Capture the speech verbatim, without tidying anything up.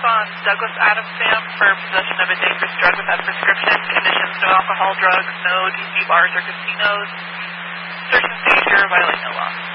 on Douglas Adams Dam for possession of a dangerous drug without prescription. Conditions: no alcohol, drugs, no D C bars or casinos. Search and seizure, violate no law.